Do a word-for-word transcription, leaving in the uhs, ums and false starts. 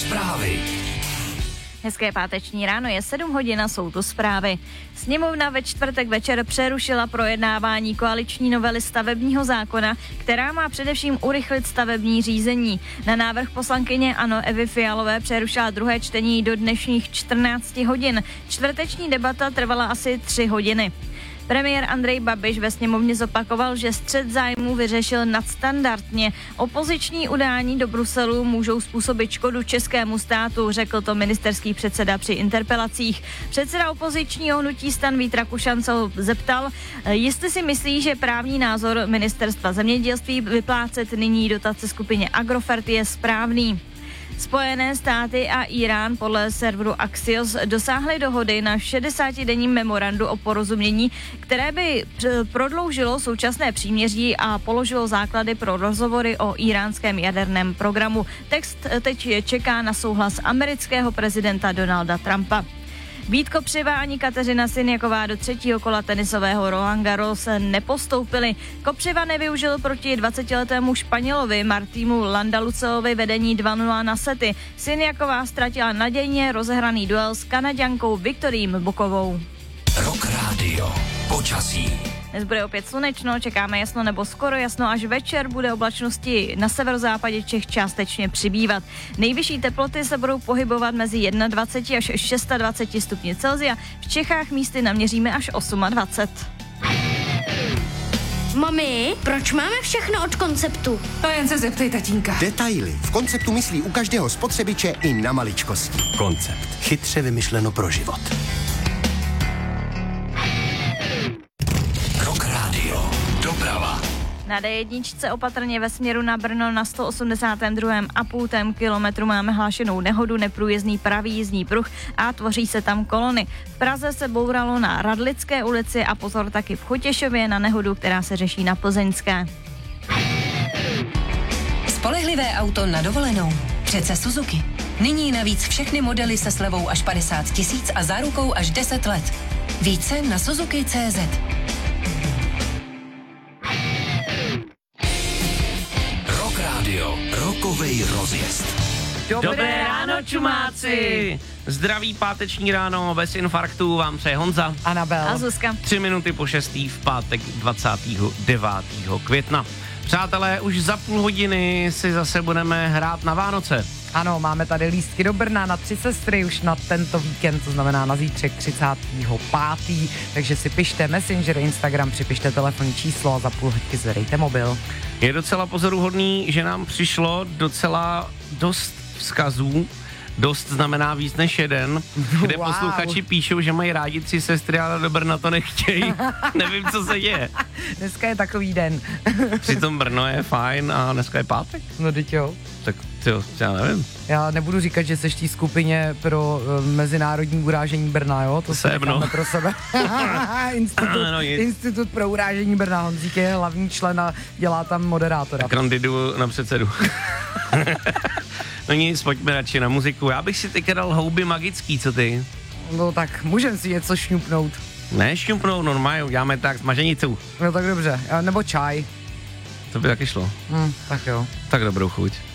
Zprávy. Hezké páteční ráno, je sedm hodin a jsou tu zprávy. Sněmovna ve čtvrtek večer přerušila projednávání koaliční novely stavebního zákona, která má především urychlit stavební řízení. Na návrh poslankyně ANO Evy Fialové přerušila druhé čtení do dnešních čtrnácti hodin. Čtvrteční debata trvala asi tři hodiny. Premiér Andrej Babiš ve sněmovně zopakoval, že střet zájmů vyřešil nadstandardně. Opoziční udání do Bruselu můžou způsobit škodu českému státu, řekl to ministerský předseda při interpelacích. Předseda opozičního hnutí STAN Vít Rakušan se ho zeptal, jestli si myslí, že právní názor ministerstva zemědělství vyplácet nyní dotace skupině Agrofert je správný. Spojené státy a Irán podle serveru Axios dosáhly dohody na šedesátidenním memorandu o porozumění, které by prodloužilo současné příměří a položilo základy pro rozhovory o íránském jaderném programu. Text teď čeká na souhlas amerického prezidenta Donalda Trumpa. Vít Kopřiva ani Kateřina Siniaková do třetího kola tenisového Roland Garros nepostoupili. Kopřiva nevyužil proti dvacetiletému Španělovi Martínu Landaluceovi vedení dva nula na sety. Siniaková ztratila nadějně rozehraný duel s Kanaďankou Viktorií Bukovou. Rock Radio. Počasí. Dnes bude opět slunečno, čekáme jasno nebo skoro jasno, až večer bude oblačnosti na severozápadě Čech částečně přibývat. Nejvyšší teploty se budou pohybovat mezi dvacet jedna až dvacet šest stupni Celsia, v Čechách místy naměříme až dvacet osm. Mami, proč máme všechno od Konceptu? To jen se zeptej tatínka. Detaily. V Konceptu myslí u každého spotřebiče i na maličkosti. Koncept. Chytře vymyšleno pro život. Doprava. Na dé jedna opatrně ve směru na Brno na sto osmdesát dva a půl kilometru máme hlášenou nehodu, neprůjezdný pravý jízdní pruh a tvoří se tam kolony. V Praze se bouralo na Radlické ulici a pozor taky v Chotěšově na nehodu, která se řeší na Plzeňské. Spolehlivé auto na dovolenou. Přece Suzuki. Nyní navíc všechny modely se slevou až padesát tisíc a zárukou až deset let. Více na Suzuki tečka cé zet. Radio, rokovej rozjezd. Dobré, Dobré ráno, čumáci! Zdraví páteční ráno, bez infarktů vám přeje Honza. Anabel. A Zuzka. Tři minuty po šestý v pátek dvacátého devátého května. Přátelé, už za půl hodiny si zase budeme hrát na Vánoce. Ano, máme tady lístky do Brna na tři sestry už na tento víkend, to znamená na zítřek třicátého pátého Takže si pište Messenger, Instagram, připište telefonní číslo a za půl hodky zvedejte mobil. Je docela pozoruhodný, že nám přišlo docela dost vzkazů. Dost znamená víc než jeden, kde wow. posluchači píšou, že mají rádi tři sestry, ale do Brna to nechtějí. Nevím, co se děje. Dneska je takový den. Přitom Brno je fajn a dneska je pátek. No teď jo. Tak tyjo, já nevím. Já nebudu říkat, že seš v té skupině pro uh, mezinárodní urážení Brna, jo? To se necháme pro sebe. Institut, no, Institut pro urážení Brna. Honzík je hlavní člen a dělá tam moderátora. Kandiduju na předsedu. No nic, pojďme radši na muziku. Já bych si teď dal Houby magický, co ty? No tak můžem si něco šňupnout. Ne šňupnout, normálně, uděláme tak s maženicu. No tak dobře, nebo čaj. To by taky šlo. Hmm, tak jo. Tak dobrou chuť.